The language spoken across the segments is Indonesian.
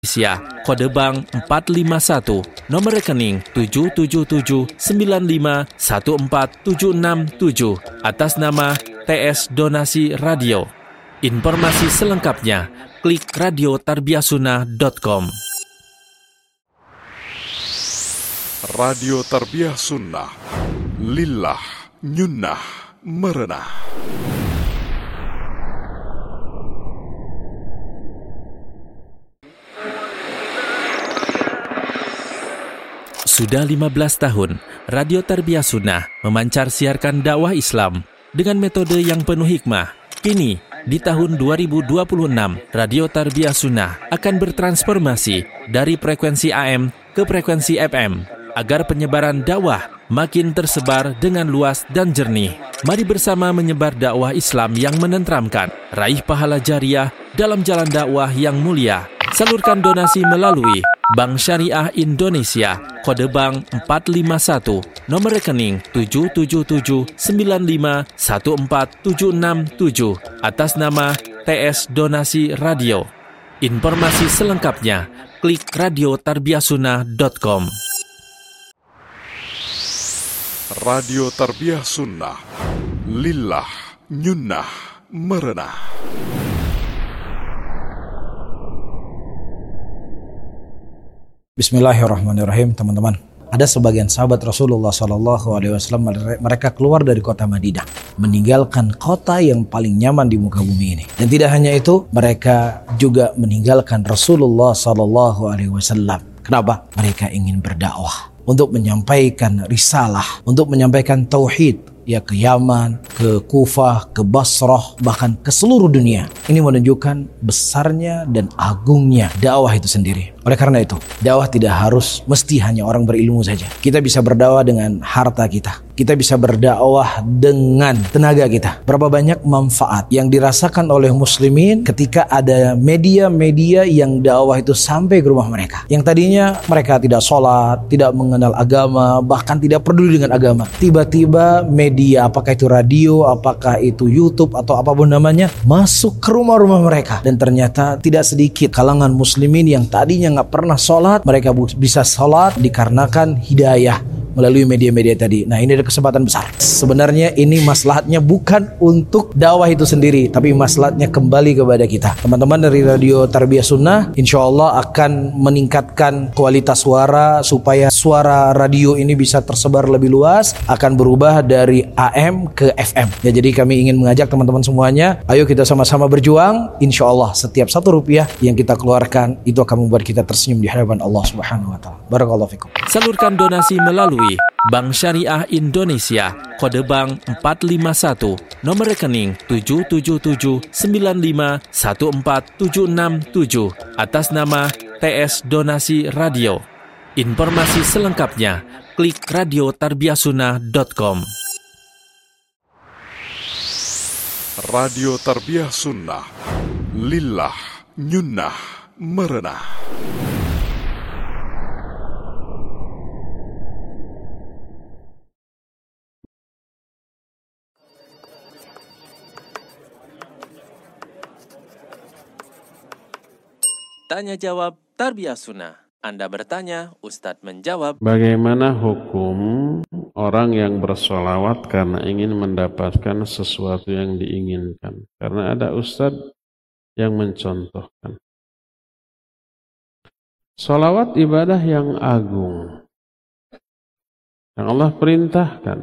Indonesia, kode bank 451, nomor rekening 77795147667, atas nama TS Donasi Radio. Informasi selengkapnya, klik radiotarbiasunnah.com. Radio Tarbiyah Sunnah, lillah, nyunnah, merenah. Sudah 15 tahun, Radio Tarbiyah Sunnah memancar siarkan dakwah Islam dengan metode yang penuh hikmah. Kini, di tahun 2026, Radio Tarbiyah Sunnah akan bertransformasi dari frekuensi AM ke frekuensi FM agar penyebaran dakwah makin tersebar dengan luas dan jernih. Mari bersama menyebar dakwah Islam yang menenteramkan, raih pahala jariah dalam jalan dakwah yang mulia. Salurkan donasi melalui Bank Syariah Indonesia, kode bank 451, nomor rekening 77795147667, atas nama TS Donasi Radio. Informasi selengkapnya, klik radiotarbiasunnah.com. Radio Tarbiyah Sunnah, lillah, nyunnah, merenah. Bismillahirrahmanirrahim, teman-teman. Ada sebagian sahabat Rasulullah SAW, mereka keluar dari kota Madinah, meninggalkan kota yang paling nyaman di muka bumi ini. Dan tidak hanya itu, mereka juga meninggalkan Rasulullah SAW. Kenapa? Mereka ingin berdakwah untuk menyampaikan risalah, untuk menyampaikan tauhid, ya ke Yaman, ke Kufah, ke Basrah, bahkan ke seluruh dunia. Ini menunjukkan besarnya dan agungnya dakwah itu sendiri. Oleh karena itu, dakwah tidak harus mesti hanya orang berilmu saja. Kita bisa berdakwah dengan harta kita. Kita bisa berdakwah dengan tenaga kita. Berapa banyak manfaat yang dirasakan oleh muslimin ketika ada media-media yang dakwah itu sampai ke rumah mereka. Yang tadinya mereka tidak sholat, tidak mengenal agama, bahkan tidak peduli dengan agama. Tiba-tiba media, apakah itu radio, apakah itu YouTube, atau apapun namanya, masuk ke rumah-rumah mereka. Dan ternyata tidak sedikit kalangan muslimin yang tadinya nggak pernah sholat, mereka bisa sholat dikarenakan hidayah melalui media-media tadi. Nah, ini ada kesempatan besar. Sebenarnya ini maslahatnya bukan untuk dakwah itu sendiri, tapi maslahatnya kembali kepada kita. Teman-teman dari Radio Tarbiyah Sunnah, insya Allah akan meningkatkan kualitas suara supaya suara radio ini bisa tersebar lebih luas, akan berubah dari AM ke FM. Ya, jadi kami ingin mengajak teman-teman semuanya, ayo kita sama-sama berjuang. Insya Allah setiap satu rupiah yang kita keluarkan itu akan membuat kita tersenyum di hadapan Allah Subhanahu wa Ta'ala. Barakallahu fikum. Salurkan donasi melalui Bank Syariah Indonesia, kode bank 451, nomor rekening 77795147667, atas nama TS Donasi Radio. Informasi selengkapnya, klik radiotarbiasunnah.com. Radio Tarbiyah Sunnah, lillah, nyunnah, merenah. Tanya jawab Tarbiyah Sunnah. Anda bertanya, Ustadz menjawab. Bagaimana hukum orang yang bersolawat karena ingin mendapatkan sesuatu yang diinginkan? Karena ada Ustadz yang mencontohkan. Solawat ibadah yang agung, yang Allah perintahkan.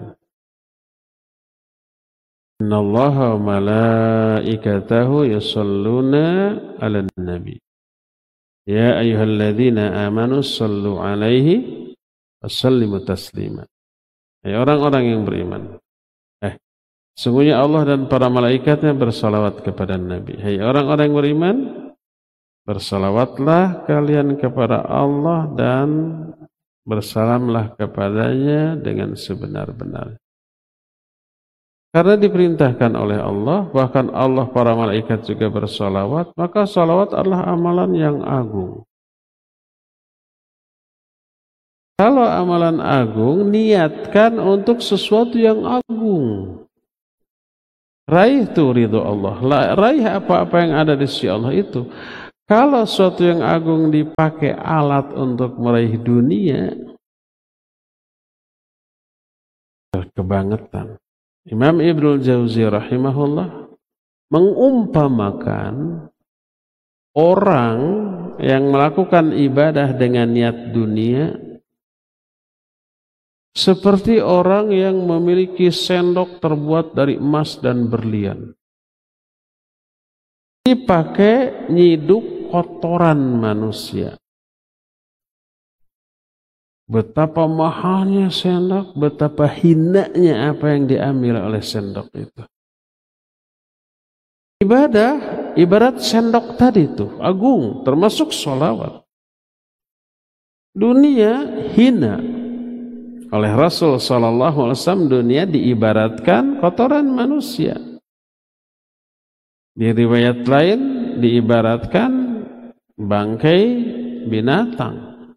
Innallaha wa malaikatahu yusalluna 'alan nabi. Ya ayyuhalladzina amanu sallu 'alaihi wasallimu taslima. Hai orang-orang yang beriman. Sungguhnya Allah dan para malaikatnya bersalawat kepada Nabi. Hai orang-orang yang beriman, bersalawatlah kalian kepada Allah dan bersalamlah kepadanya dengan sebenar-benar. Karena diperintahkan oleh Allah, bahkan Allah para malaikat juga bersalawat, maka salawat adalah amalan yang agung. Kalau amalan agung, niatkan untuk sesuatu yang agung. Raih itu ridho Allah, raih apa-apa yang ada di sisi Allah itu. Kalau suatu yang agung dipakai alat untuk meraih dunia, kebangetan. Imam Ibnul Jauzi rahimahullah mengumpamakan orang yang melakukan ibadah dengan niat dunia seperti orang yang memiliki sendok terbuat dari emas dan berlian. Dipakai nyiduk kotoran manusia. Betapa mahalnya sendok, betapa hinanya apa yang diambil oleh sendok itu. Ibadah, ibarat sendok tadi itu, agung, termasuk sholawat. Dunia hina. Oleh Rasul SAW, dunia diibaratkan kotoran manusia. Di riwayat lain diibaratkan bangkai binatang.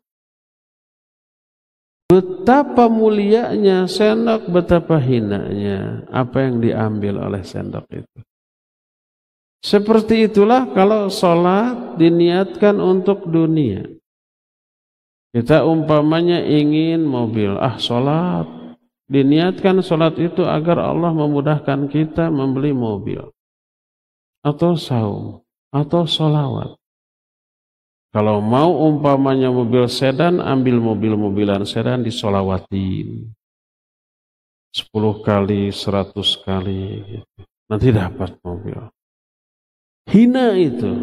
Betapa mulianya sendok, betapa hinanya apa yang diambil oleh sendok itu. Seperti itulah kalau sholat diniatkan untuk dunia. Kita umpamanya ingin mobil, sholat. Diniatkan sholat itu agar Allah memudahkan kita membeli mobil. Atau saum, atau sholawat. Kalau mau umpamanya mobil sedan, ambil mobil-mobilan sedan disolawatin. 10 kali, 100 kali. Gitu. Nanti dapat mobil. Hina itu.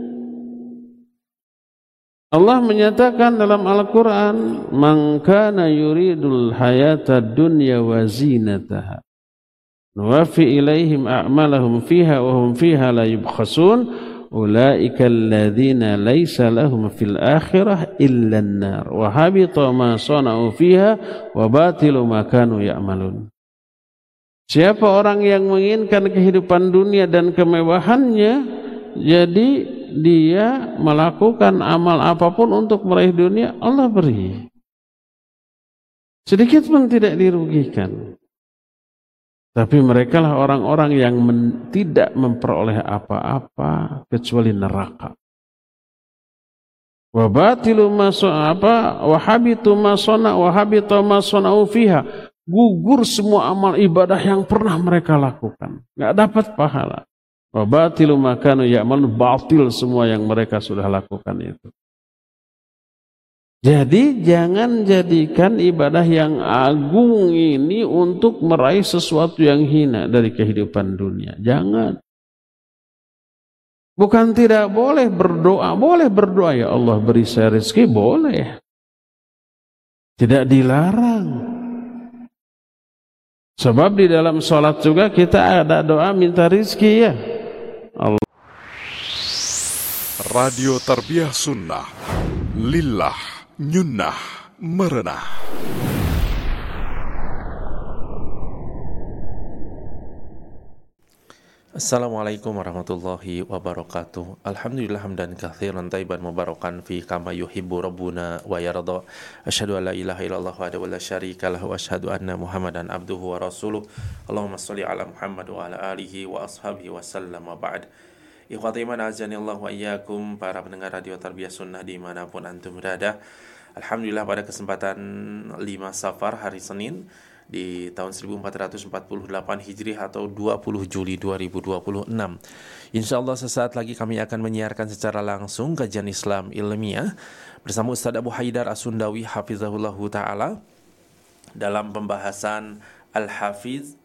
Allah menyatakan dalam Al-Quran, "Man kana yuridul hayata dunya wa zinataha, nuwaffi ilaihim a'malahum fiha wa hum fiha la yubkhasun, ulaika alladhina laysa lahum fil akhirah illa an-nar, wa habita ma sana'u fiha wa batilu ma kanu ya'malun." Siapa orang yang menginginkan kehidupan dunia dan kemewahannya, jadi dia melakukan amal apapun untuk meraih dunia, Allah beri. Sedikit pun tidak dirugikan. Tapi mereka lah orang-orang yang tidak memperoleh apa-apa kecuali neraka. Wa batilu ma wa habitu ma sana wa habita ma sana'u fiha. Gugur semua amal ibadah yang pernah mereka lakukan. Enggak dapat pahala. Wa batilu ma kanu ya'malun, batil semua yang mereka sudah lakukan itu. Jadi jangan jadikan ibadah yang agung ini untuk meraih sesuatu yang hina dari kehidupan dunia. Jangan. Bukan tidak boleh berdoa. Boleh berdoa, ya Allah beri saya rezeki, boleh. Tidak dilarang. Sebab di dalam sholat juga kita ada doa minta rezeki ya. Allah. Radio Tarbiyah Sunnah, lillah nyunnah merenah. Assalamualaikum warahmatullahi wabarakatuh. Alhamdulillah hamdan katsiran thayyiban mubarakan fi kama yuhibbu rabbuna wa yarda. Asyhadu an la ilaha illallah wahdahu la syarika lahu wa asyhadu anna Muhammadan abduhu wa rasuluh. Allahumma shalli ala Muhammad wa ala alihi wa ashabihi wa sallam wa ba'd. Ikhwati iman azanillahu wa iyyakum, para pendengar Radio Tarbiyah Sunnah dimanapun antum berada. Alhamdulillah pada kesempatan 5 Safar hari Senin di tahun 1448 Hijri atau 20 Juli 2026. InsyaAllah sesaat lagi kami akan menyiarkan secara langsung kajian Islam ilmiah bersama Ustaz Abu Haidar As-Sundawi hafizahullahu ta'ala dalam pembahasan Al-Hafiz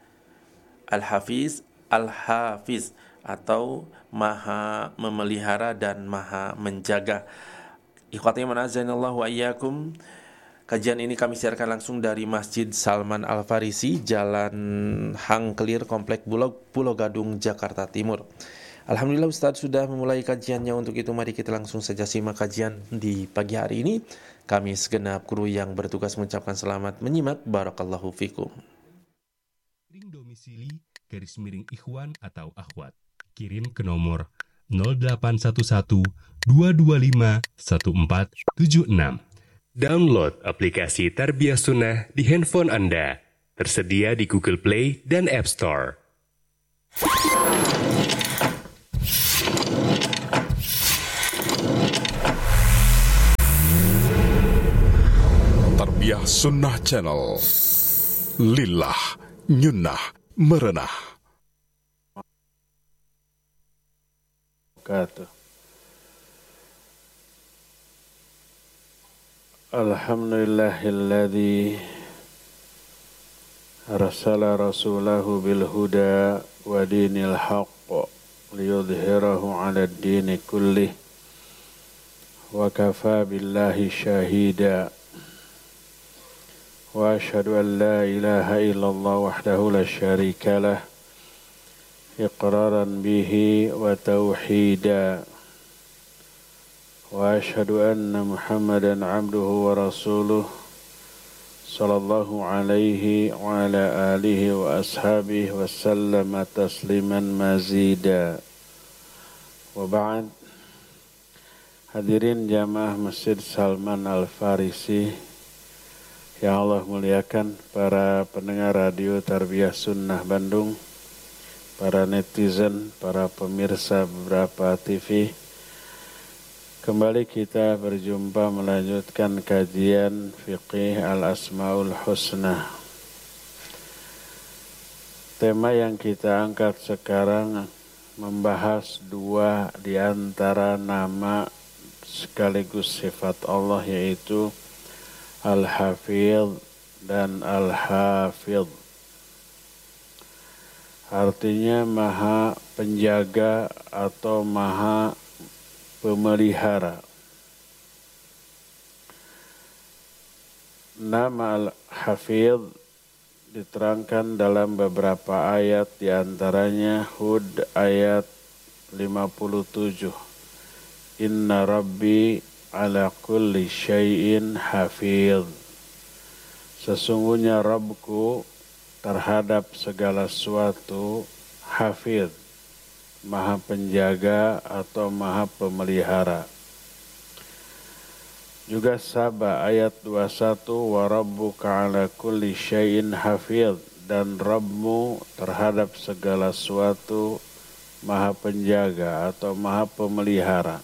atau Maha Memelihara dan Maha Menjaga. Ikhwati man azanallahu wa iyyakum. Kajian ini kami siarkan langsung dari Masjid Salman Al-Farisi, Jalan Hang Kelir, Komplek Pulau Gadung, Jakarta Timur. Alhamdulillah Ustaz sudah memulai kajiannya. Untuk itu mari kita langsung saja simak kajian di pagi hari ini. Kami segenap kru yang bertugas mengucapkan selamat menyimak. Barakallahu fikum. Domisili _Ikhwan atau Akhwat. Kirim ke nomor 0811 225 1476. Download aplikasi Tarbiyah Sunnah di handphone Anda. Tersedia di Google Play dan App Store. Tarbiyah Sunnah Channel. Lillah Nyunnah Merenah. Alhamdulillahilladzi arsala rasulahu bil huda wa dinil haqq liyudhhirahu 'alad dini kullih wa kafa billahi shahida wa asyhadu an la ilaha illallah wahdahu la syarika lah iqraran bihi wa tauhida wa asyhadu anna Muhammadan 'abduhu wa rasuluh sallallahu alaihi wa ala alihi wa ashabihi wa sallama tasliman mazida. Wa ba'd. Hadirin jamaah Masjid Salman Al-Farisi yang Allah muliakan, para pendengar radio Tarbiyah Sunnah Bandung, para netizen, para pemirsa beberapa TV. Kembali kita berjumpa melanjutkan kajian Fiqih Al-Asma'ul Husna. Tema yang kita angkat sekarang membahas dua di antara nama sekaligus sifat Allah, yaitu Al-Hafidh dan Al-Hafidh. Artinya maha penjaga atau maha pemelihara. Nama Al-Hafidh diterangkan dalam beberapa ayat, diantaranya Hud ayat 57. Inna Rabbi ala kulli syai'in hafidh. Sesungguhnya Rabbku terhadap segala sesuatu hafidh, maha penjaga atau maha pemelihara. Juga Saba ayat 21, wa rabbuka ala kulli syai'in hafidh, dan Rabbmu terhadap segala sesuatu maha penjaga atau maha pemelihara.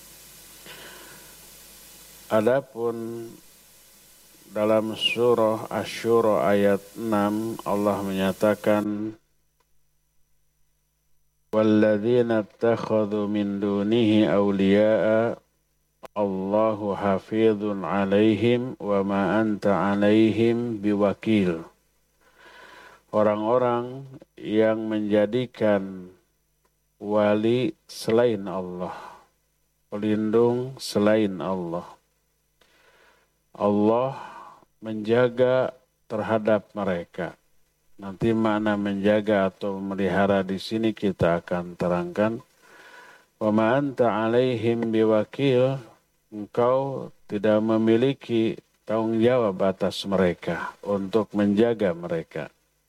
Adapun dalam surah Asy-Syura ayat 6 Allah menyatakan walladzina ittakhadhu min dunihi awliya'a Allahu hafidhun 'alaihim wa ma anta 'alaihim biwakil. Orang-orang yang menjadikan wali selain Allah, pelindung selain Allah, Allah menjaga terhadap mereka. Nanti makna menjaga atau memelihara di sini kita akan terangkan. Wa ma anta 'alaihim biwakil, engkau tidak memiliki tanggung jawab atas mereka untuk menjaga mereka.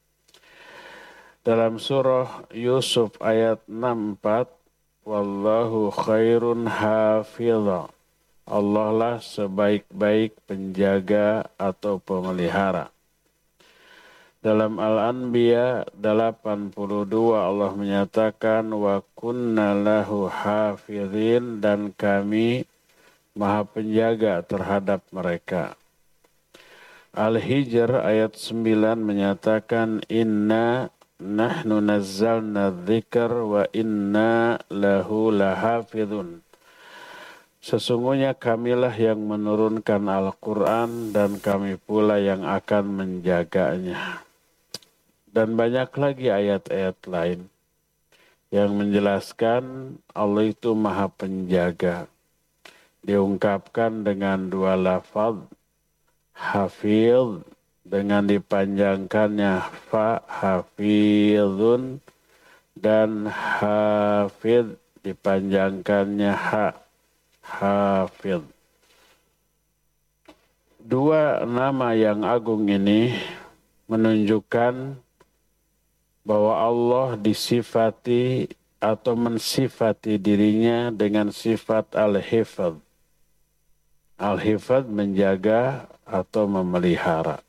Dalam surah Yusuf ayat 64, wallahu khairun hafidha. Allah lah sebaik-baik penjaga atau pemelihara. Dalam Al-Anbiya 82 Allah menyatakan wa kunna lahu hafidhin, dan kami maha penjaga terhadap mereka. Al-Hijr ayat 9 menyatakan inna nahnu nazzalna dzikr wa inna lahu lahafidhun. Sesungguhnya kamilah yang menurunkan Al-Quran dan kami pula yang akan menjaganya. Dan banyak lagi ayat-ayat lain yang menjelaskan Allah itu maha penjaga. Diungkapkan dengan dua lafaz, hafidh dengan dipanjangkannya fa, hafidhun, dan hafidh dipanjangkannya ha, hafidh. Dua nama yang agung ini menunjukkan bahwa Allah disifati atau mensifati dirinya dengan sifat al-hifadz. Al-hifadz menjaga atau memelihara.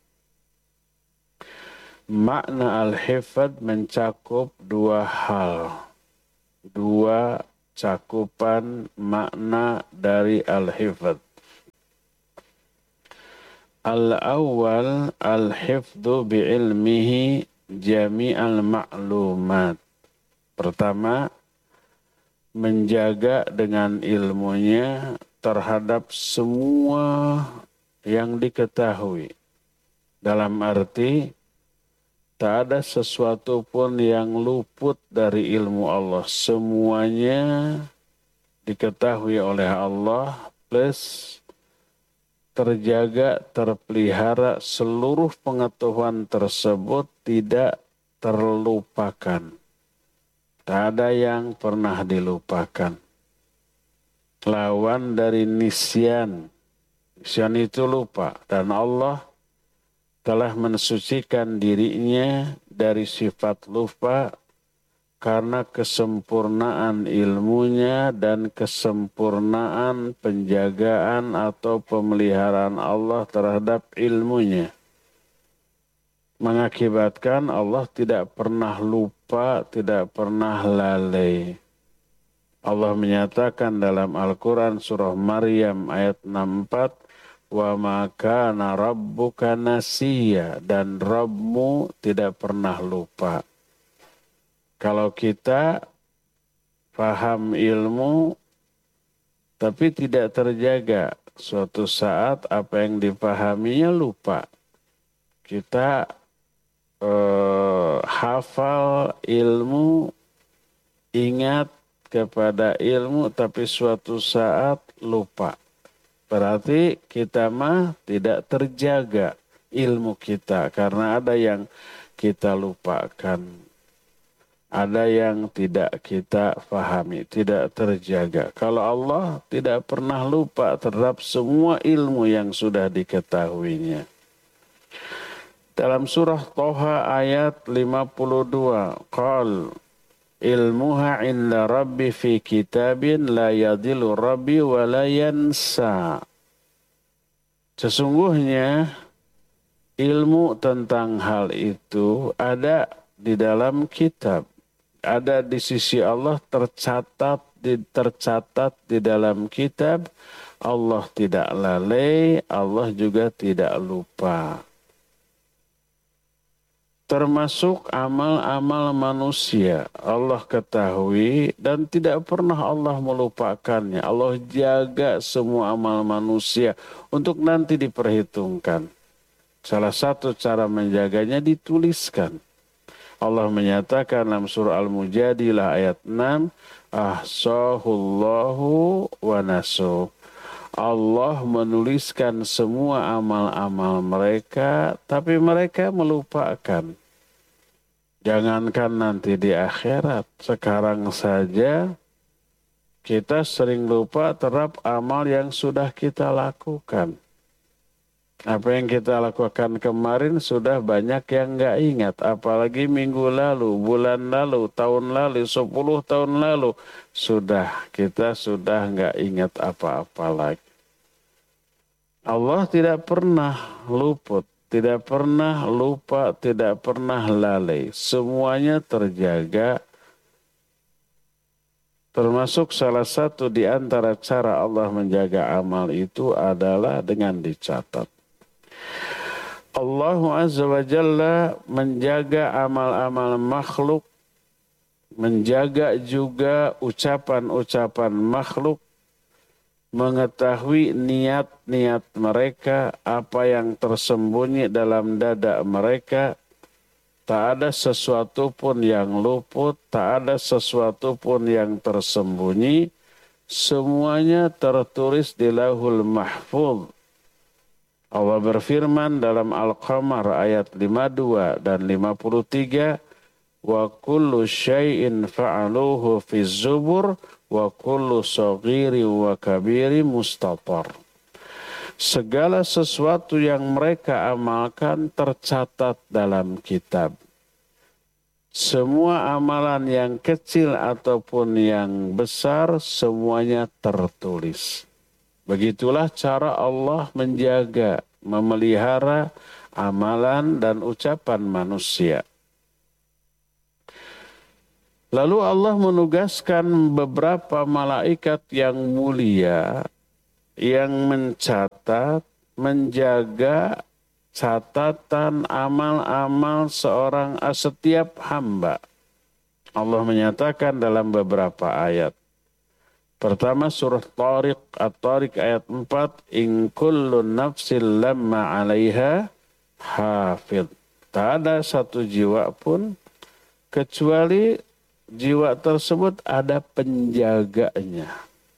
Makna al-hifadz mencakup dua hal, dua cakupan makna dari al-hifadz. Al-awwal al-hifdzu bi'ilmihi jami'al ma'lumat. Pertama, menjaga dengan ilmunya terhadap semua yang diketahui. Dalam arti, tak ada sesuatu pun yang luput dari ilmu Allah. Semuanya diketahui oleh Allah, plus terjaga, terpelihara, seluruh pengetahuan tersebut tidak terlupakan. Tak ada yang pernah dilupakan. Lawan dari nisyan. Nisyan itu lupa. Dan Allah telah mensucikan dirinya dari sifat lupa karena kesempurnaan ilmunya dan kesempurnaan penjagaan atau pemeliharaan Allah terhadap ilmunya. Mengakibatkan Allah tidak pernah lupa, tidak pernah lalai. Allah menyatakan dalam Al-Quran surah Maryam ayat 64, wa ma kana rabbuka nasiya, dan Rabbmu tidak pernah lupa. Kalau kita paham ilmu tapi tidak terjaga, suatu saat apa yang dipahaminya lupa. Kita hafal ilmu, ingat kepada ilmu, tapi suatu saat lupa. Berarti kita mah tidak terjaga ilmu kita karena ada yang kita lupakan. Ada yang tidak kita pahami, tidak terjaga. Kalau Allah tidak pernah lupa terhadap semua ilmu yang sudah diketahuinya. Dalam surah Toha ayat 52, qal ilmuha inda rabbi fi kitabin la yadillu rabbi wa la yansa. Sesungguhnya ilmu tentang hal itu ada di dalam kitab. Ada di sisi Allah, tercatat di dalam kitab. Allah tidak lalai, Allah juga tidak lupa. Termasuk amal-amal manusia Allah ketahui dan tidak pernah Allah melupakannya. Allah jaga semua amal manusia untuk nanti diperhitungkan. Salah satu cara menjaganya dituliskan. Allah menyatakan dalam surah Al-Mujadilah ayat 6, ahsahullahu wa nasuh. Allah menuliskan semua amal-amal mereka, tapi mereka melupakan. Jangankan nanti di akhirat, sekarang saja kita sering lupa terhadap amal yang sudah kita lakukan. Apa yang kita lakukan kemarin sudah banyak yang nggak ingat. Apalagi minggu lalu, bulan lalu, tahun lalu, 10 tahun lalu. Kita sudah nggak ingat apa-apa lagi. Allah tidak pernah luput, tidak pernah lupa, tidak pernah lalai. Semuanya terjaga. Termasuk salah satu di antara cara Allah menjaga amal itu adalah dengan dicatat. Allah Azza wa Jalla menjaga amal-amal makhluk, menjaga juga ucapan-ucapan makhluk, mengetahui niat-niat mereka, apa yang tersembunyi dalam dada mereka. Tak ada sesuatu pun yang luput, tak ada sesuatu pun yang tersembunyi. Semuanya tertulis di Lauhul Mahfuz. Allah berfirman dalam Al-Qamar ayat 52 dan 53, wa kullu syai'in fa'aluhu fi zubur wa kullu saghiri wa kabiri mustatar. Segala sesuatu yang mereka amalkan tercatat dalam kitab. Semua amalan yang kecil ataupun yang besar semuanya tertulis. Begitulah cara Allah menjaga, memelihara amalan dan ucapan manusia. Lalu Allah menugaskan beberapa malaikat yang mulia yang mencatat menjaga catatan amal-amal setiap hamba. Allah menyatakan dalam beberapa ayat. Pertama surah At-Tariq ayat 4, in kullu nafsin lamma 'alaiha hafidh. Tak ada satu jiwa pun kecuali jiwa tersebut ada penjaganya.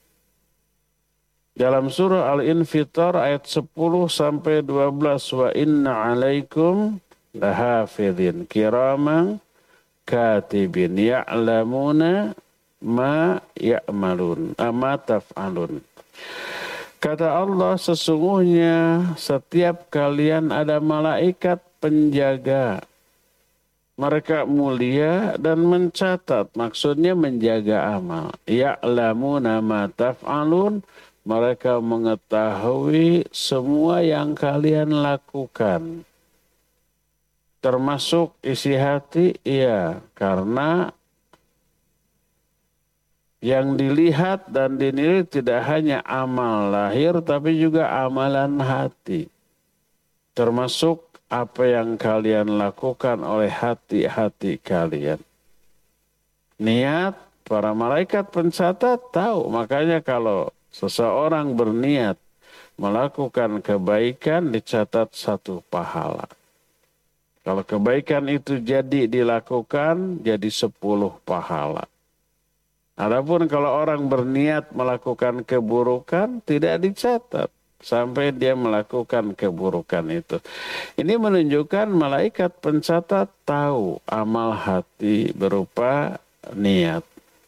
Dalam surah Al-Infitar ayat 10 sampai 12, wa inna 'alaikum lahafidhin kiraman katibin ya'lamuna ma taf'alun. Kata Allah, sesungguhnya setiap kalian ada malaikat penjaga. Mereka mulia dan mencatat, maksudnya menjaga amal. Ya'lamuna ma taf'alun, mereka mengetahui semua yang kalian lakukan. Termasuk isi hati, iya, karena yang dilihat dan dinilai tidak hanya amal lahir, tapi juga amalan hati. Termasuk apa yang kalian lakukan oleh hati-hati kalian. Niat, para malaikat pencatat tahu. Makanya kalau seseorang berniat melakukan kebaikan, dicatat 1 pahala. Kalau kebaikan itu jadi dilakukan, jadi 10 pahala. Adapun kalau orang berniat melakukan keburukan, tidak dicatat sampai dia melakukan keburukan itu. Ini menunjukkan malaikat pencatat tahu amal hati berupa niat.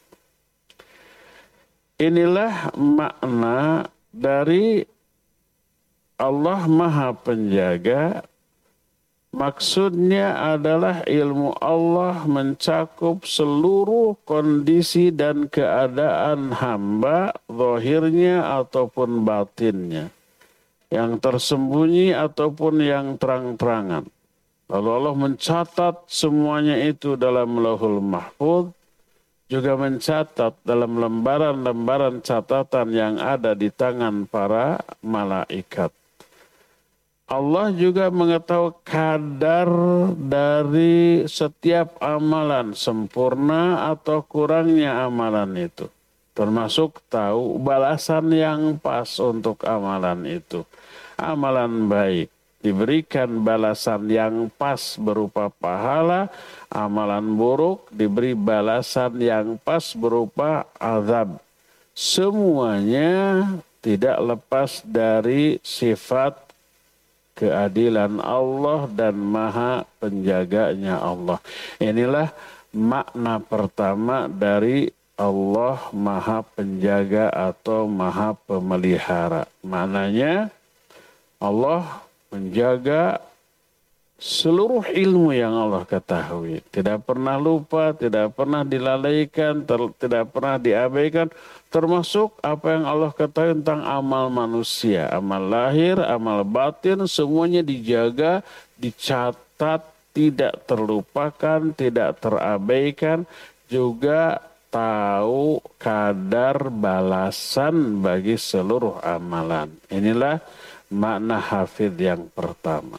Inilah makna dari Allah Maha Penjaga. Maksudnya adalah ilmu Allah mencakup seluruh kondisi dan keadaan hamba, zahirnya ataupun batinnya, yang tersembunyi ataupun yang terang-terangan. Lalu Allah mencatat semuanya itu dalam Lauhul Mahfuz, juga mencatat dalam lembaran-lembaran catatan yang ada di tangan para malaikat. Allah juga mengetahui kadar dari setiap amalan, sempurna atau kurangnya amalan itu. Termasuk tahu balasan yang pas untuk amalan itu. Amalan baik diberikan balasan yang pas berupa pahala, amalan buruk diberi balasan yang pas berupa azab. Semuanya tidak lepas dari sifat keadilan Allah dan maha penjaganya Allah. Inilah makna pertama dari Allah maha penjaga atau maha pemelihara. Maknanya Allah menjaga seluruh ilmu yang Allah ketahui. Tidak pernah lupa, tidak pernah dilalaikan, tidak pernah diabaikan. Termasuk apa yang Allah ketahui tentang amal manusia. Amal lahir, amal batin, semuanya dijaga, dicatat, tidak terlupakan, tidak terabaikan. Juga tahu kadar balasan bagi seluruh amalan. Inilah makna hafidh yang pertama.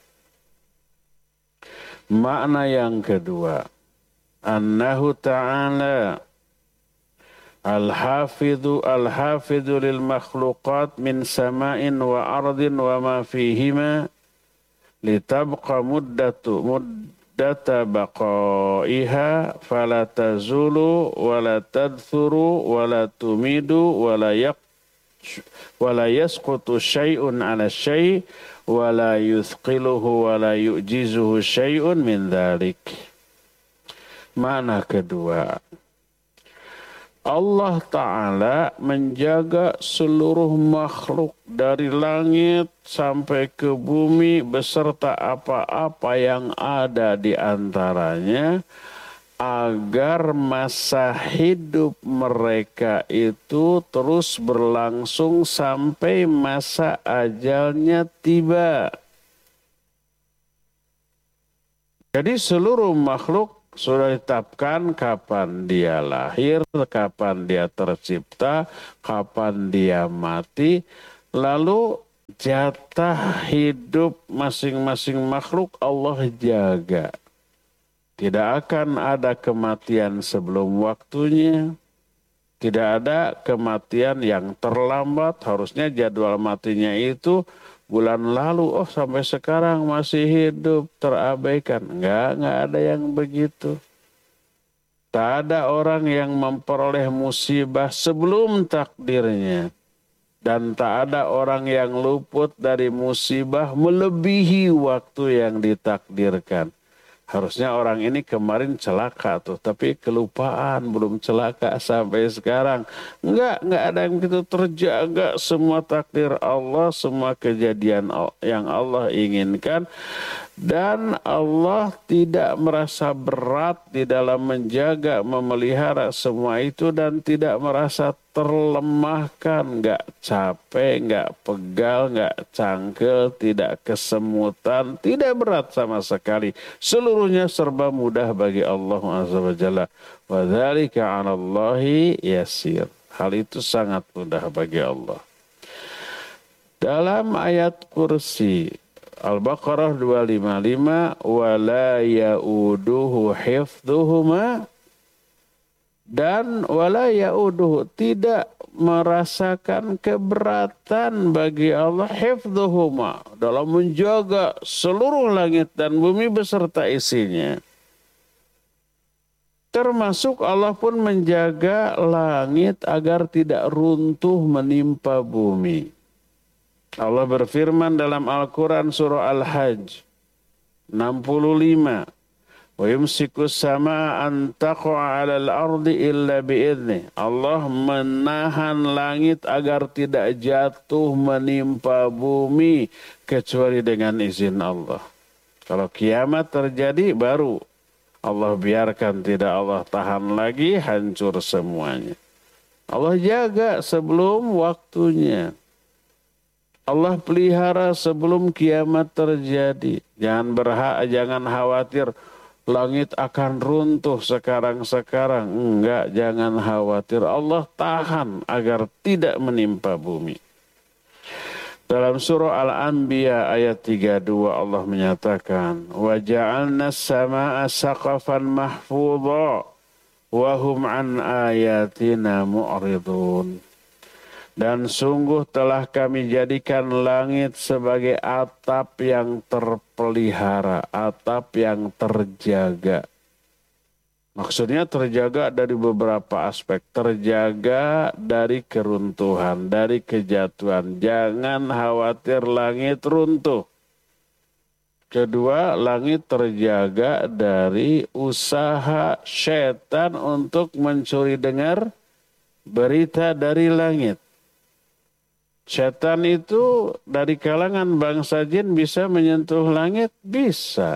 Makna yang kedua, annahu ta'ala al-hafidhu lil makhluqat min sama'in wa ardin wa ma fihima litabqa muddata baqaiha fala tazulu wa la tadthuru wa la tumidu wa la yasqutu syai'un ala syai' wa la yuthqiluhu wa la yu'jizuhu syai'un min dhalik. Makna kedua, Allah Ta'ala menjaga seluruh makhluk dari langit sampai ke bumi beserta apa-apa yang ada di antaranya, agar masa hidup mereka itu terus berlangsung sampai masa ajalnya tiba. Jadi seluruh makhluk sudah ditetapkan kapan dia lahir, kapan dia tercipta, kapan dia mati. Lalu Jatah hidup masing-masing makhluk Allah jaga. Tidak akan ada kematian sebelum waktunya. Tidak ada kematian yang terlambat. Harusnya jadwal matinya itu bulan lalu. Oh, sampai sekarang masih hidup, terabaikan. Enggak ada yang begitu. Tak ada orang yang memperoleh musibah sebelum takdirnya. Dan tak ada orang yang luput dari musibah melebihi waktu yang ditakdirkan. Harusnya orang ini kemarin celaka tuh, tapi kelupaan, belum celaka sampai sekarang. Enggak ada yang begitu, terjaga semua takdir Allah, semua kejadian yang Allah inginkan. Dan Allah tidak merasa berat di dalam menjaga, memelihara semua itu dan tidak merasa terlemahkan, enggak capek, enggak pegal, enggak cangkel, tidak kesemutan, tidak berat sama sekali. Seluruhnya serba mudah bagi Allah Azza wa Jalla. Wa dzalika 'alallahi yasir. Hal itu sangat mudah bagi Allah. Dalam ayat kursi Al-Baqarah 255, wala ya'uduhu hifdhuhuma, dan wala ya'uduhu, tidak merasakan keberatan bagi Allah hifdhuhuma, dalam menjaga seluruh langit dan bumi beserta isinya. Termasuk Allah pun menjaga langit agar tidak runtuh menimpa bumi. Allah berfirman dalam Al-Quran surah Al-Hajj 65. Wa yumsikus sama'a an taqa'a 'alal ardi illa bi'idnih. Allah menahan langit agar tidak jatuh menimpa bumi kecuali dengan izin Allah. Kalau kiamat terjadi baru Allah biarkan, tidak Allah tahan lagi, hancur semuanya. Allah jaga sebelum waktunya. Allah pelihara sebelum kiamat terjadi. Jangan khawatir langit akan runtuh sekarang-sekarang. Enggak, jangan khawatir. Allah tahan agar tidak menimpa bumi. Dalam surah Al-Anbiya ayat 32 Allah menyatakan, wa ja'alna as-samaa'a saqafan mahfudha wa hum an ayatina mu'ridun. Dan sungguh telah kami jadikan langit sebagai atap yang terpelihara, atap yang terjaga. Maksudnya terjaga dari beberapa aspek. Terjaga dari keruntuhan, dari kejatuhan. Jangan khawatir langit runtuh. Kedua, langit terjaga dari usaha setan untuk mencuri dengar berita dari langit. Setan itu dari kalangan bangsa jin bisa menyentuh langit? Bisa.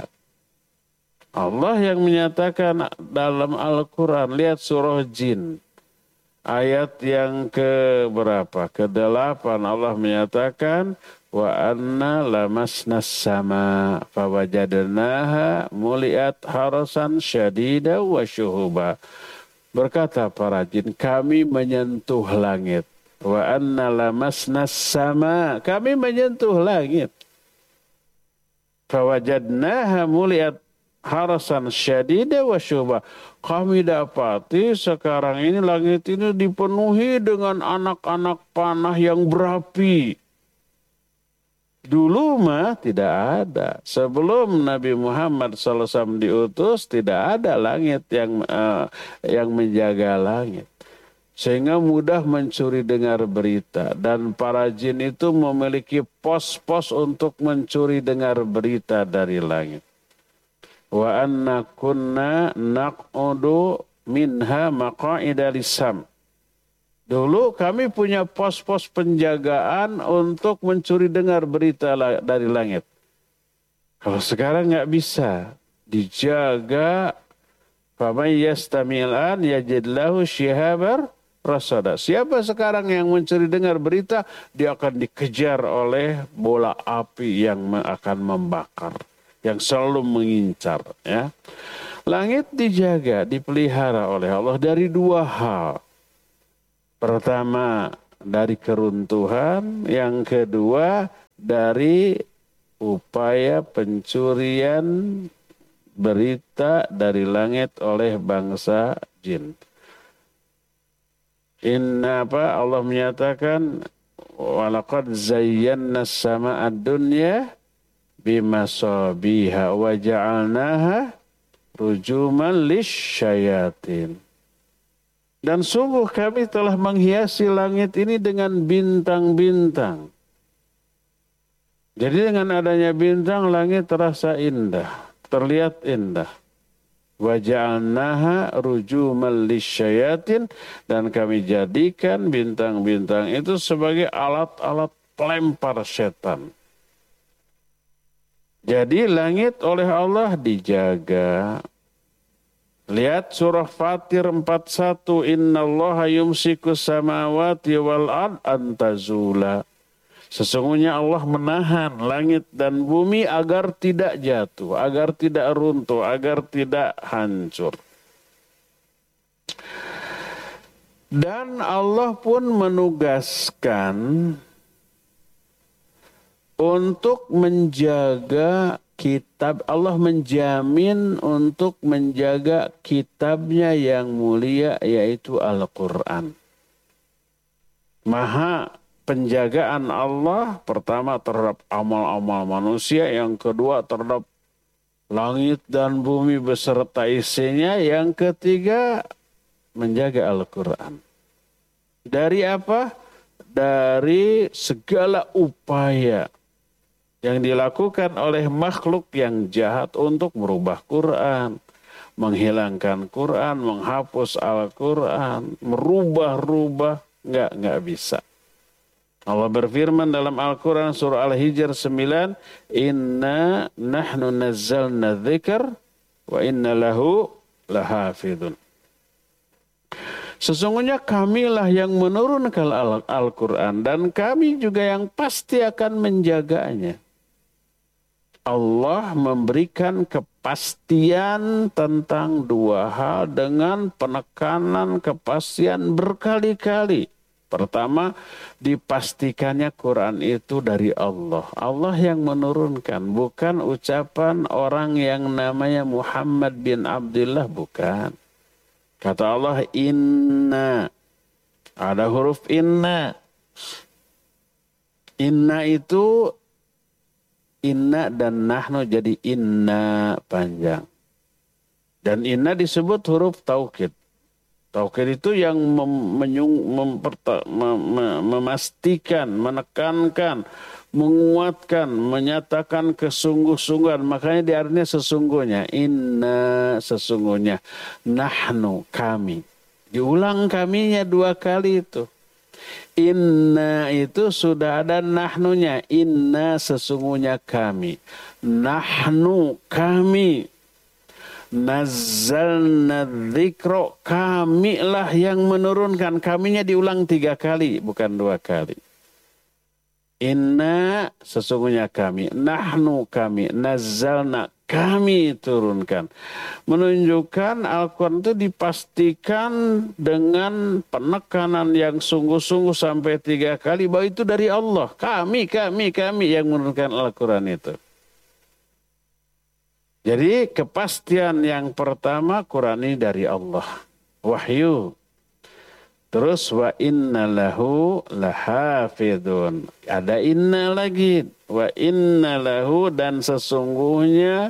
Allah yang menyatakan dalam Al-Quran, lihat surah Jin. Ayat yang ke-berapa? Ke-8 Allah menyatakan, wa anna lamasnas sama fawajadnaha muliat harasan syadida wa syuhuba. Berkata para jin, kami menyentuh langit. Wa anna lamasnas sama, kami menyentuh langit. Fawajadnaha muliat harasan syadida wa syuba. Kami dapati sekarang ini langit ini dipenuhi dengan anak-anak panah yang berapi. Dulu mah tidak ada. Sebelum Nabi Muhammad SAW diutus, tidak ada langit yang menjaga langit. Sehingga mudah mencuri dengar berita. Dan para jin itu memiliki pos-pos untuk mencuri dengar berita dari langit. Wa anna kunna naq'udu minha maqa'ida lis-sam. Dulu kami punya pos-pos penjagaan untuk mencuri dengar berita dari langit. Kalau sekarang nggak bisa. Dijaga. Faman yastami'il an yajid lahu shihabar rasada. Siapa sekarang yang mencuri dengar berita, dia akan dikejar oleh bola api yang akan membakar, yang selalu mengincar. Ya. Langit dijaga, dipelihara oleh Allah dari dua hal. Pertama, dari keruntuhan. Yang kedua, dari upaya pencurian berita dari langit oleh bangsa jin. Allah menyatakan walaqad zayyana as-samaa'a ad-dunya bimasabiha wa ja'alnaha rujuman lisyayatin. Dan sungguh kami telah menghiasi langit ini dengan bintang-bintang. Jadi dengan adanya bintang, langit terasa indah, terlihat indah. Wa ja'alnaha rujuman lisyayatin, dan kami jadikan bintang-bintang itu sebagai alat-alat pelempar setan. Jadi langit oleh Allah dijaga. Lihat surah Fatir 41, innallaha yumsikus samawati wal ard an tazula. Sesungguhnya Allah menahan langit dan bumi agar tidak jatuh, agar tidak runtuh, agar tidak hancur. Dan Allah pun menugaskan untuk menjaga kitab, Allah menjamin untuk menjaga kitabnya yang mulia, yaitu Al-Quran. Maha penjagaan Allah, pertama terhadap amal-amal manusia, yang kedua terhadap langit dan bumi beserta isinya, yang ketiga menjaga Al-Quran. Dari apa? Dari segala upaya yang dilakukan oleh makhluk yang jahat untuk merubah Quran, menghilangkan Quran, menghapus Al-Quran, merubah-rubah, nggak bisa. Allah berfirman dalam Al-Quran surah Al-Hijr 9, inna nahnu nazzalna dzikr wa inna lahu lahafidun. Sesungguhnya kamilah yang menurunkan Al-Quran dan kami juga yang pasti akan menjaganya. Allah memberikan kepastian tentang dua hal dengan penekanan kepastian berkali-kali. Pertama, dipastikannya Quran itu dari Allah. Allah yang menurunkan, bukan ucapan orang yang namanya Muhammad bin Abdullah, bukan. Kata Allah, inna. Ada huruf inna. Inna itu inna dan nahnu jadi inna panjang. Dan inna disebut huruf taukid. Taukid itu yang memastikan, menekankan, menguatkan, menyatakan kesungguh-sungguhan. Makanya diartinya sesungguhnya. Inna sesungguhnya. Nahnu kami. Diulang kaminya dua kali itu. Inna itu sudah ada nahnunya. Inna sesungguhnya kami. Nahnu kami. Nazzalna dzikra, kamilah yang menurunkan. Kaminya diulang 3 kali, bukan 2 kali. Inna sesungguhnya kami. Nahnu kami. Nazzalna kami turunkan. Menunjukkan Al-Quran itu dipastikan dengan penekanan yang sungguh-sungguh sampai 3 kali bahwa itu dari Allah. Kami yang menurunkan Al-Quran itu. Jadi kepastian yang pertama, Quran ini dari Allah. Wahyu. Terus wa inna lahu lahafidun. Ada inna lagi. Wa inna lahu, dan sesungguhnya.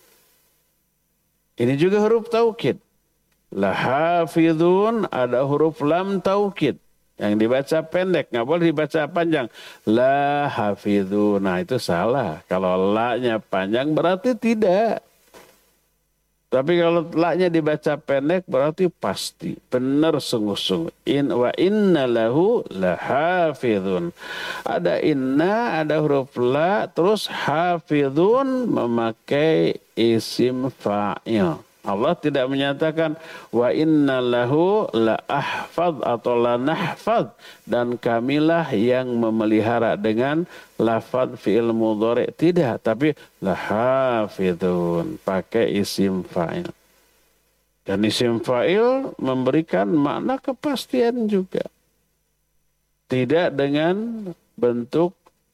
Ini juga huruf taukid. Lahafidun, ada huruf lam taukid. Yang dibaca pendek, nggak boleh dibaca panjang. Lahafidun, nah itu salah. Kalau la-nya panjang berarti tidak. Tapi kalau la-nya dibaca pendek berarti pasti, benar sungguh-sungguh. Wa inna lahu lahafidun. Ada inna, ada huruf la, terus hafidun memakai isim fa'il. Allah tidak menyatakan wa inna lahu la ahfad atau la nahfad, dan kamilah yang memelihara dengan lafad fi'il mudhari. Tidak, tapi la hafidun pakai isim fa'il. Dan isim fa'il memberikan makna kepastian juga. Tidak dengan bentuk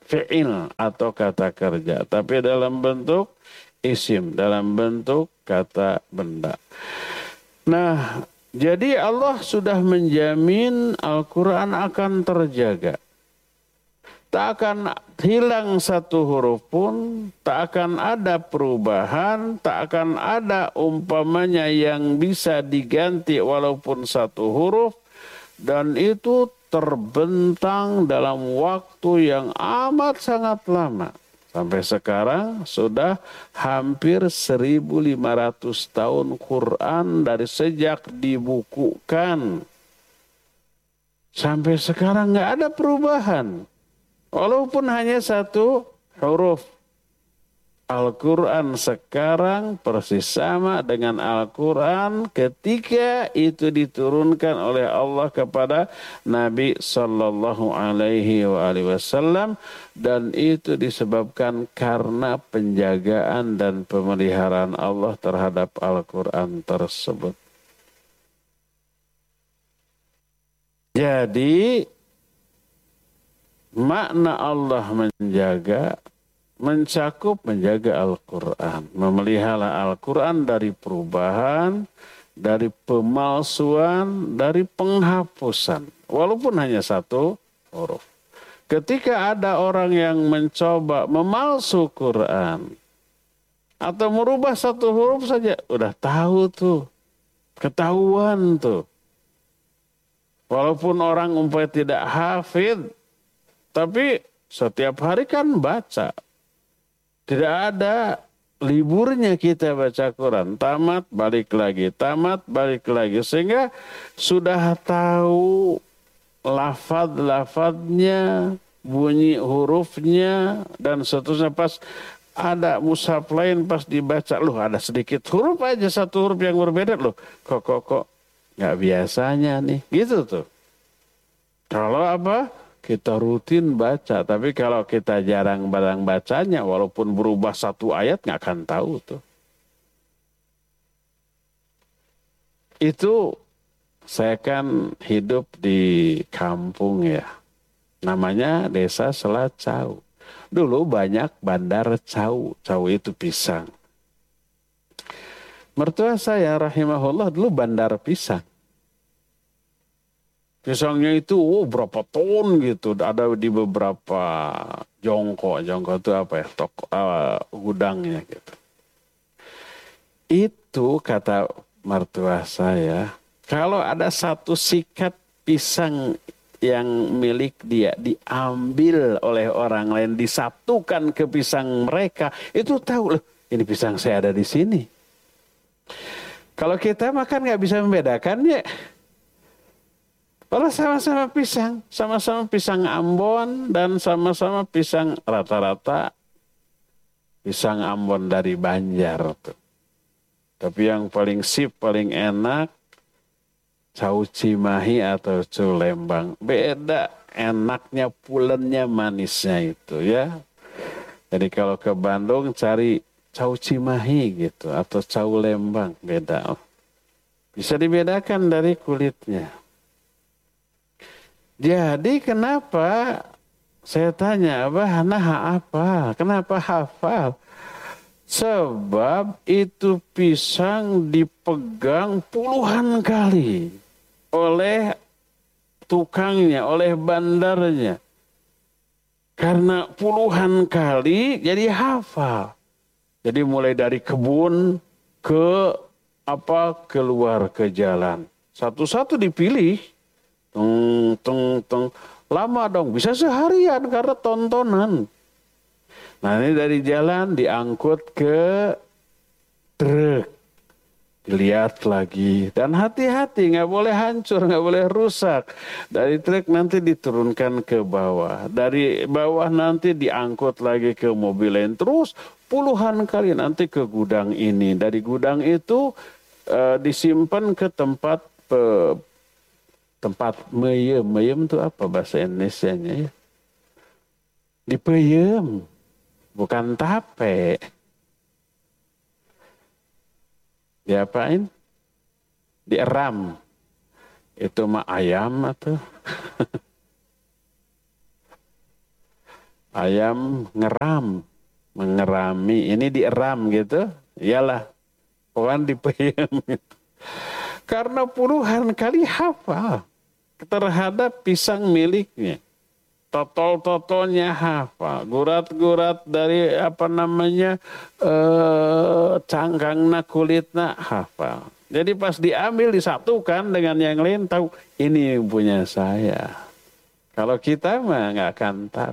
fi'il atau kata kerja, tapi dalam bentuk isim, dalam bentuk kata benda. Nah, jadi Allah sudah menjamin Al-Quran akan terjaga. Tak akan hilang satu huruf pun, tak akan ada perubahan, tak akan ada umpamanya yang bisa diganti walaupun satu huruf, dan itu terbentang dalam waktu yang amat sangat lama. Sampai sekarang sudah hampir 1.500 tahun Quran dari sejak dibukukan. Sampai sekarang nggak ada perubahan. Walaupun hanya satu huruf. Al-Quran sekarang persis sama dengan Al-Quran ketika itu diturunkan oleh Allah kepada Nabi Sallallahu Alaihi Wasallam, dan itu disebabkan karena penjagaan dan pemeliharaan Allah terhadap Al-Quran tersebut. Jadi makna Allah menjaga Al-Quran, memelihara Al-Quran dari perubahan, dari pemalsuan, dari penghapusan, walaupun hanya satu huruf. Ketika ada orang yang mencoba memalsu Quran atau merubah satu huruf saja, udah tahu tuh, ketahuan tuh. Walaupun orang umpamanya tidak hafid, tapi setiap hari kan baca. Tidak ada liburnya kita baca Quran. Tamat, balik lagi. Tamat, balik lagi. Sehingga sudah tahu lafaz-lafaznya, bunyi hurufnya, dan seterusnya. Pas ada mushaf lain, pas dibaca, loh ada sedikit huruf aja, satu huruf yang berbeda. Loh kok nggak biasanya nih. Gitu tuh. Kalau apa? Kita rutin baca, tapi kalau kita jarang bacanya, walaupun berubah satu ayat nggak akan tahu tuh. Itu saya kan hidup di kampung ya, namanya Desa Selacau. Dulu banyak bandar cau, cau itu pisang. Mertua saya rahimahullah dulu bandar pisang. Pisangnya itu berapa ton gitu, ada di beberapa jongkok itu apa ya, gudangnya gitu. Itu kata mertua saya, kalau ada satu sikat pisang yang milik dia diambil oleh orang lain, disatukan ke pisang mereka, itu tahu loh, ini pisang saya ada di sini. Kalau kita makan nggak bisa membedakan ya. Kalau sama-sama pisang Ambon dan sama-sama pisang rata-rata pisang Ambon dari Banjar tuh. Tapi yang paling paling enak cau Cimahi atau cau Lembang. Beda enaknya, pulennya, manisnya itu ya. Jadi kalau ke Bandung cari cau Cimahi gitu atau cau Lembang, beda. Bisa dibedakan dari kulitnya. Jadi kenapa saya tanya, Abah nah apa? Kenapa hafal? Sebab itu pisang dipegang puluhan kali oleh tukangnya, oleh bandarnya. Karena puluhan kali jadi hafal. Jadi mulai dari kebun ke keluar ke jalan. Satu-satu dipilih. Lama dong, bisa seharian karena tontonan. Nah ini dari jalan diangkut ke truk, dilihat lagi, dan hati-hati nggak boleh hancur, nggak boleh rusak. Dari truk nanti diturunkan ke bawah, dari bawah nanti diangkut lagi ke mobil lain, terus puluhan kali nanti ke gudang ini. Dari gudang itu disimpan ke tempat meyem itu apa bahasa Indonesianya ya? Dipeyem, bukan tape. Diapain? Dieram. Itu mah ayam atau ayam ngeram, mengerami, ini dieram gitu, iyalah, pohon dipeyem gitu. Karena puluhan kali hafal terhadap pisang miliknya. Totol-totolnya hafal, gurat-gurat dari cangkangna kulitna hafal. Jadi pas diambil disatukan dengan yang lain tahu ini punya saya. Kalau kita mah nggak akan tahu.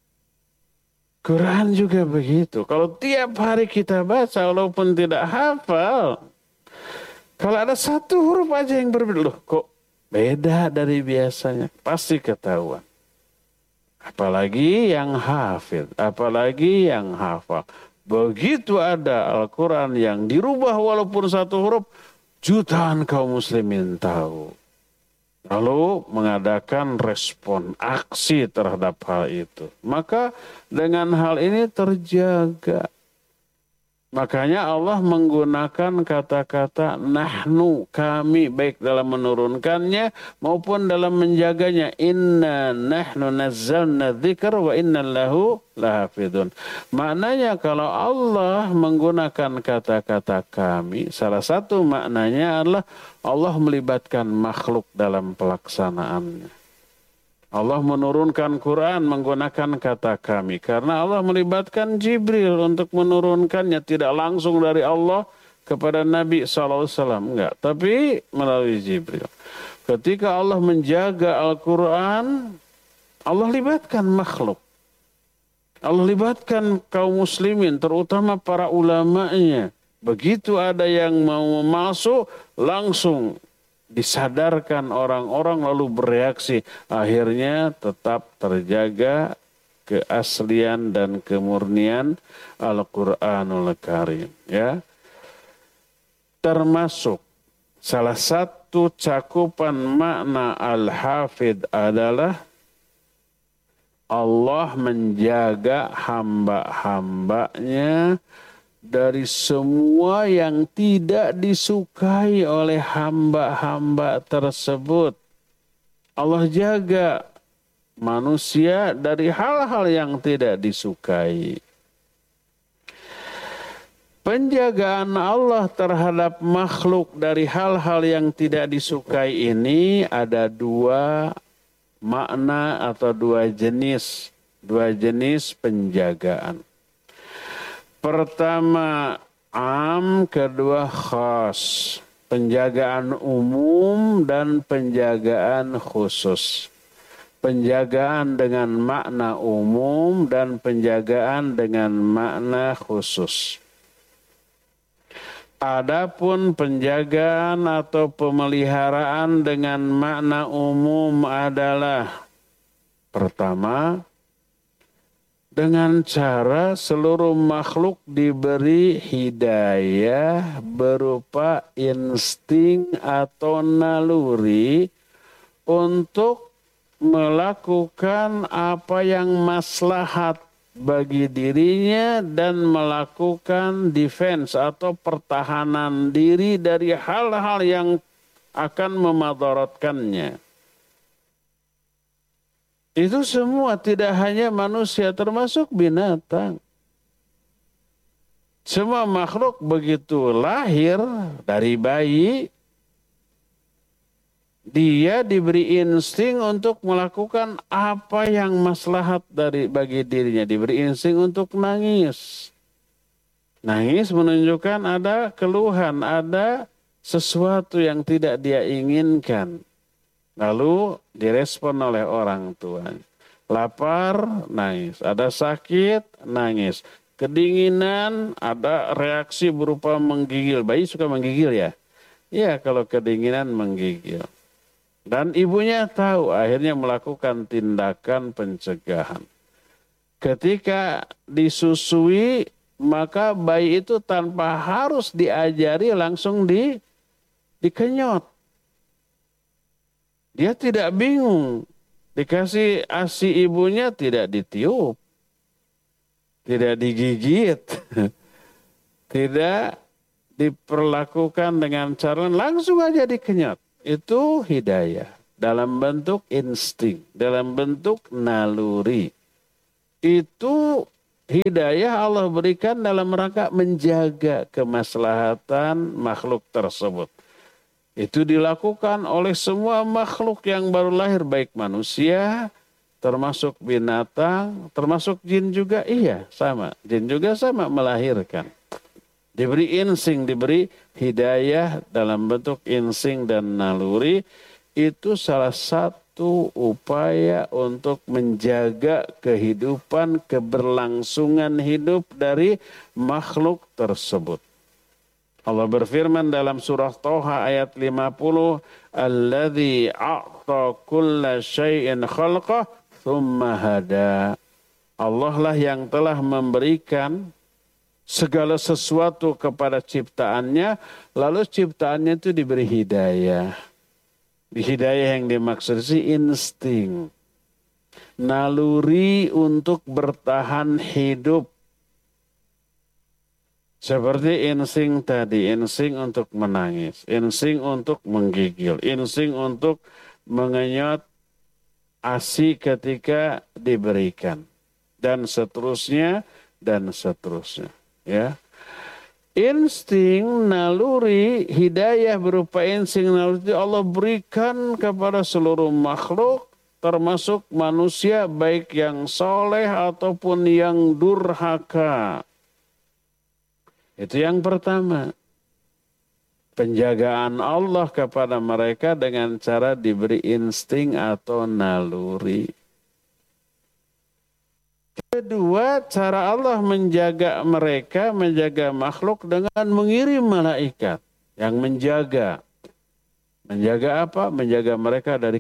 Quran juga begitu. Kalau tiap hari kita baca walaupun tidak hafal, kalau ada satu huruf aja yang berbeda, loh kok beda dari biasanya, pasti ketahuan. Apalagi yang hafid, apalagi yang hafal. Begitu ada Al-Quran yang dirubah walaupun satu huruf, jutaan kaum muslimin tahu. Lalu mengadakan respon, aksi terhadap hal itu. Maka dengan hal ini terjaga. Makanya Allah menggunakan kata-kata nahnu, kami, baik dalam menurunkannya maupun dalam menjaganya. Inna nahnu nazzalna dzikra wa inna lahu lahafidun. Maknanya kalau Allah menggunakan kata-kata kami, salah satu maknanya adalah Allah melibatkan makhluk dalam pelaksanaannya. Allah menurunkan Quran menggunakan kata kami. Karena Allah melibatkan Jibril untuk menurunkannya. Tidak langsung dari Allah kepada Nabi SAW. Enggak. Tapi melalui Jibril. Ketika Allah menjaga Al-Quran, Allah libatkan makhluk. Allah libatkan kaum muslimin, terutama para ulamanya. Begitu ada yang mau masuk, langsung disadarkan orang-orang lalu bereaksi. Akhirnya tetap terjaga keaslian dan kemurnian Al-Quranul Karim. Ya. Termasuk salah satu cakupan makna Al-Hafidh adalah Allah menjaga hamba-hambanya dari semua yang tidak disukai oleh hamba-hamba tersebut. Allah jaga manusia dari hal-hal yang tidak disukai. Penjagaan Allah terhadap makhluk dari hal-hal yang tidak disukai ini ada dua makna atau dua jenis penjagaan. Pertama am, kedua khas. Penjagaan umum dan penjagaan khusus. Penjagaan dengan makna umum dan penjagaan dengan makna khusus. Adapun penjagaan atau pemeliharaan dengan makna umum adalah pertama, dengan cara seluruh makhluk diberi hidayah berupa insting atau naluri untuk melakukan apa yang maslahat bagi dirinya dan melakukan defense atau pertahanan diri dari hal-hal yang akan memadaratkannya. Itu semua, tidak hanya manusia, termasuk binatang. Semua makhluk begitu lahir dari bayi, dia diberi insting untuk melakukan apa yang maslahat bagi dirinya. Diberi insting untuk nangis. Nangis menunjukkan ada keluhan, ada sesuatu yang tidak dia inginkan. Lalu direspon oleh orang tua. Lapar, nangis. Ada sakit, nangis. Kedinginan, ada reaksi berupa menggigil. Bayi suka menggigil ya? Iya, kalau kedinginan menggigil. Dan ibunya tahu, akhirnya melakukan tindakan pencegahan. Ketika disusui, maka bayi itu tanpa harus diajari langsung dikenyot. Dia tidak bingung. Dikasih ASI ibunya tidak ditiup. Tidak digigit. Tidak diperlakukan dengan cara langsung aja dikenyot. Itu hidayah. Dalam bentuk insting. Dalam bentuk naluri. itu hidayah Allah berikan dalam rangka menjaga kemaslahatan makhluk tersebut. Itu dilakukan oleh semua makhluk yang baru lahir, baik manusia, termasuk binatang, termasuk jin juga, iya sama. Jin juga sama melahirkan. Diberi insting, diberi hidayah dalam bentuk insting dan naluri. Itu salah satu upaya untuk menjaga kehidupan, keberlangsungan hidup dari makhluk tersebut. Allah berfirman dalam surah Toha ayat 50, "Alladzi a'ta kulla syai'in khalqah tsumma hada." Allah lah yang telah memberikan segala sesuatu kepada ciptaannya, lalu ciptaannya itu diberi hidayah. Hidayah yang dimaksud sih insting, naluri untuk bertahan hidup. Seperti insting tadi, insting untuk menangis, insting untuk menggigil, insting untuk mengenyot ASI ketika diberikan, dan seterusnya, dan seterusnya. Ya. Insting, naluri, hidayah berupa insting, naluri Allah berikan kepada seluruh makhluk, termasuk manusia, baik yang soleh ataupun yang durhaka. Itu yang pertama. Penjagaan Allah kepada mereka dengan cara diberi insting atau naluri. Kedua, cara Allah menjaga mereka, menjaga makhluk dengan mengirim malaikat yang menjaga. Menjaga apa? Menjaga mereka dari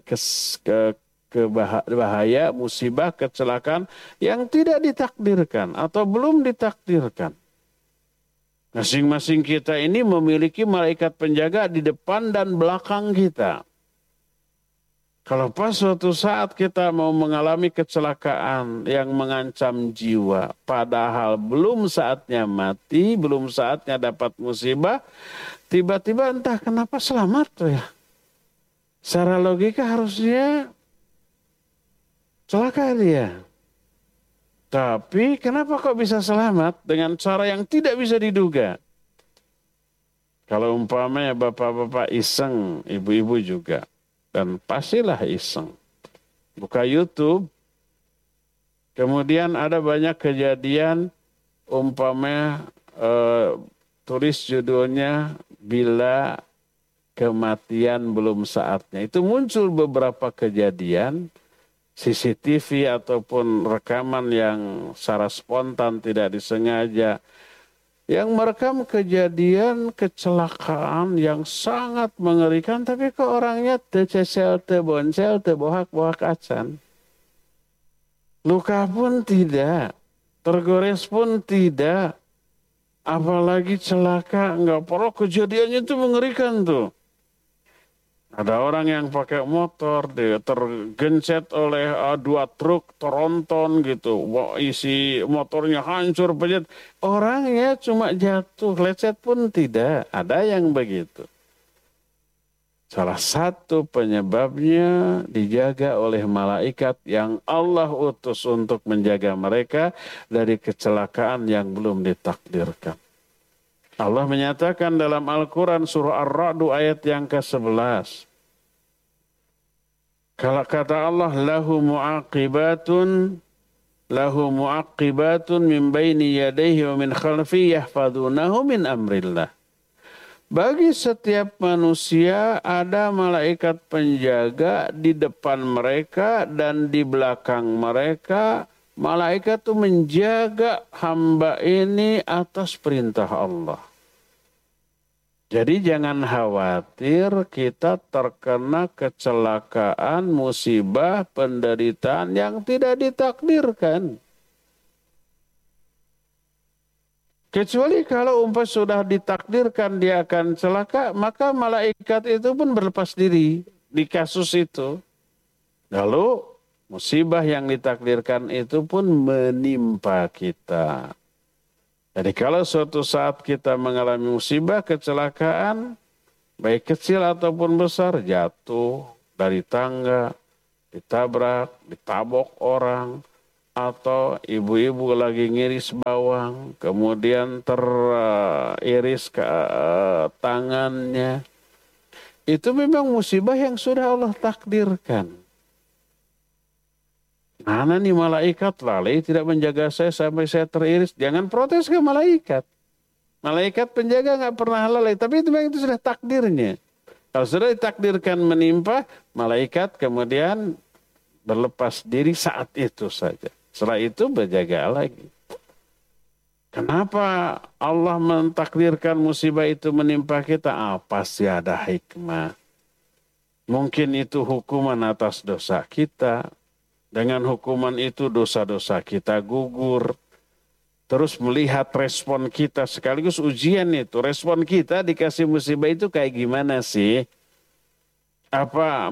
bahaya, musibah, kecelakaan yang tidak ditakdirkan atau belum ditakdirkan. Masing-masing kita ini memiliki malaikat penjaga di depan dan belakang kita. Kalau pas suatu saat kita mau mengalami kecelakaan yang mengancam jiwa, padahal belum saatnya mati, belum saatnya dapat musibah, tiba-tiba entah kenapa selamat tuh ya. Secara logika harusnya celaka dia. Tapi kenapa kok bisa selamat dengan cara yang tidak bisa diduga? Kalau umpamanya bapak-bapak iseng, ibu-ibu juga. Dan pastilah iseng. Buka YouTube. Kemudian ada banyak kejadian umpamanya tulis judulnya Bila Kematian Belum Saatnya. Itu muncul beberapa kejadian CCTV ataupun rekaman yang secara spontan tidak disengaja, yang merekam kejadian kecelakaan yang sangat mengerikan, tapi kok orangnya tecesel, teboncel, tebohak-bohak acan. Luka pun tidak, tergores pun tidak, apalagi celaka, enggak perlu. Kejadiannya itu mengerikan tuh. Ada orang yang pakai motor, dia tergencet oleh dua truk tronton gitu. Isi motornya hancur, penyet. Orangnya cuma jatuh, lecet pun tidak. Ada yang begitu. Salah satu penyebabnya dijaga oleh malaikat yang Allah utus untuk menjaga mereka dari kecelakaan yang belum ditakdirkan. Allah menyatakan dalam Al-Quran surah Ar-Ra'd ayat yang ke-11. Kalau kata Allah, lahu mu'aqibatun min baini yadayhi wa min khalfi yahfadunahu min amrillah. Bagi setiap manusia ada malaikat penjaga di depan mereka dan di belakang mereka. Malaikat itu menjaga hamba ini atas perintah Allah. Jadi jangan khawatir kita terkena kecelakaan, musibah, penderitaan yang tidak ditakdirkan. Kecuali kalau umpama sudah ditakdirkan dia akan celaka, maka malaikat itu pun berlepas diri di kasus itu. Lalu musibah yang ditakdirkan itu pun menimpa kita. Jadi kalau suatu saat kita mengalami musibah, kecelakaan, baik kecil ataupun besar, jatuh dari tangga, ditabrak, ditabok orang, atau ibu-ibu lagi ngiris bawang, kemudian teriris ke tangannya. Itu memang musibah yang sudah Allah takdirkan. Mana nih malaikat lalai tidak menjaga saya sampai saya teriris. Jangan protes ke malaikat. Malaikat penjaga nggak pernah lalai, tapi itu memang itu sudah takdirnya. Kalau sudah ditakdirkan menimpa, malaikat kemudian berlepas diri saat itu saja. Setelah itu berjaga lagi. Kenapa Allah mentakdirkan musibah itu menimpa kita? Pasti ada hikmah. Mungkin itu hukuman atas dosa kita. Dengan hukuman itu dosa-dosa kita gugur. Terus melihat respon kita sekaligus ujian itu. Respon kita dikasih musibah itu kayak gimana sih? Apa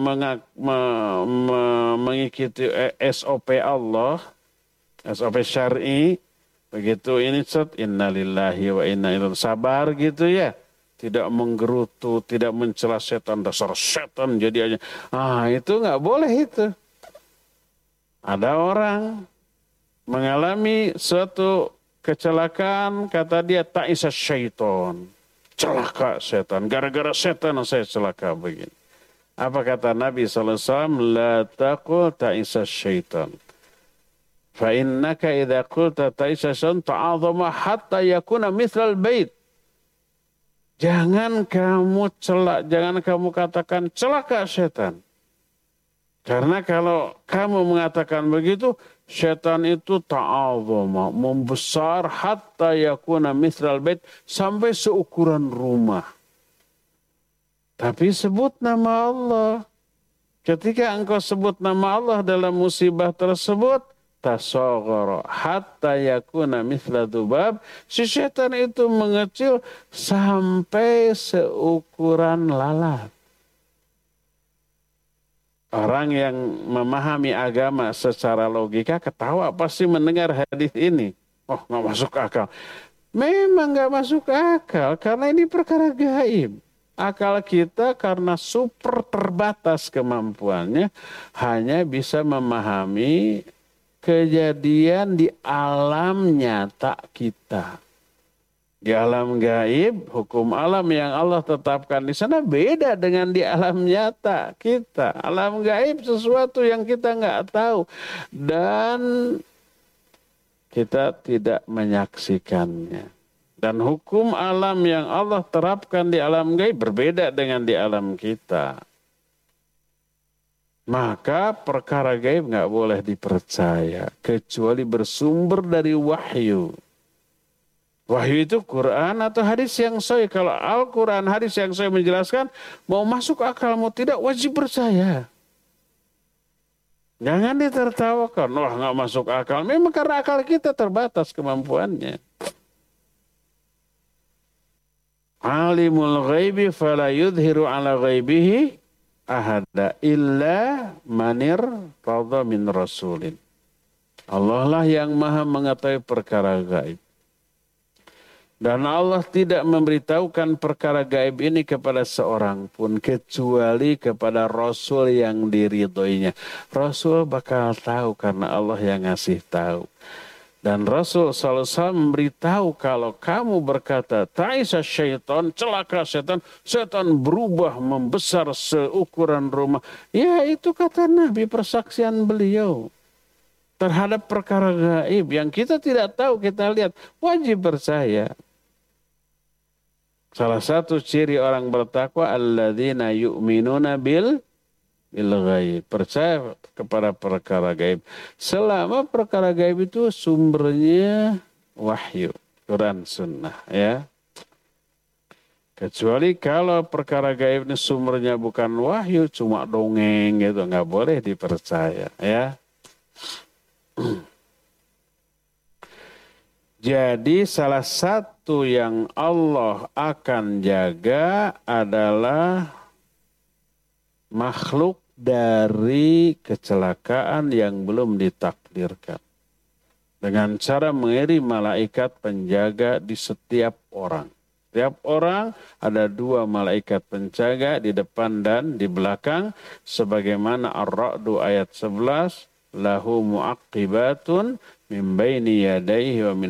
mengikuti SOP Allah, SOP syar'i, begitu ini innalillahi wa inna ilaihi sabar gitu ya, tidak menggerutu, tidak mencela setan, dasar setan jadi aja. Itu nggak boleh itu. Ada orang mengalami suatu kecelakaan, kata dia ta'isa syaiton, celaka setan, gara-gara setan saya celaka begini. Apa kata Nabi SAW? La taqul ta'isa syaitan. Fa innaka idha qulta ta'isa syaitan ta'azama hatta yakuna mithlal bait. Jangan kamu katakan celaka setan. Karena kalau kamu mengatakan begitu, setan itu ta'azama, membesar hatta yakuna mithlal bait, sampai seukuran rumah. Tapi sebut nama Allah. Ketika engkau sebut nama Allah dalam musibah tersebut, tasaghara hatta yakuna mithla dzubab, si setan itu mengecil sampai seukuran lalat. Orang yang memahami agama secara logika ketawa pasti mendengar hadis ini. Oh, nggak masuk akal. Memang nggak masuk akal karena ini perkara gaib. Akal kita karena super terbatas kemampuannya hanya bisa memahami kejadian di alam nyata kita. Di alam gaib, hukum alam yang Allah tetapkan di sana beda dengan di alam nyata kita. Alam gaib sesuatu yang kita nggak tahu dan kita tidak menyaksikannya. Dan hukum alam yang Allah terapkan di alam gaib berbeda dengan di alam kita. Maka perkara gaib nggak boleh dipercaya kecuali bersumber dari wahyu. Wahyu itu Quran atau hadis yang sahih. Kalau Al-Quran, hadis yang sahih menjelaskan, mau masuk akal mau tidak wajib percaya. Jangan ditertawakan, wah nggak masuk akal. Memang karena akal kita terbatas kemampuannya. Alimul ghaibi fala yudhiru ala ghaibihi ahada illa manir radha min rasulin. Allah lah yang maha mengetahui perkara gaib. Dan Allah tidak memberitahukan perkara gaib ini kepada seorang pun kecuali kepada Rasul yang diridhoinya. Rasul bakal tahu karena Allah yang ngasih tahu. Dan Rasul SAW memberitahu kalau kamu berkata, ta'isa syaitan, celaka setan, setan berubah membesar seukuran rumah. Ya itu kata Nabi, persaksian beliau. Terhadap perkara gaib yang kita tidak tahu, kita lihat, wajib percaya. Salah satu ciri orang bertakwa, alladzina yu'minuna bil ghaib, percaya kepada perkara gaib. Selama perkara gaib itu sumbernya wahyu, Quran, sunnah, ya. Kecuali kalau perkara gaib ini sumbernya bukan wahyu, cuma dongeng gitu, nggak boleh dipercaya, ya. Jadi salah satu yang Allah akan jaga adalah makhluk dari kecelakaan yang belum ditakdirkan. Dengan cara mengirim malaikat penjaga di setiap orang. Setiap orang ada 2 malaikat penjaga di depan dan di belakang. Sebagaimana Ar-Ra'du ayat 11. lahu mu'aqqibatun min baini yadayhi wa min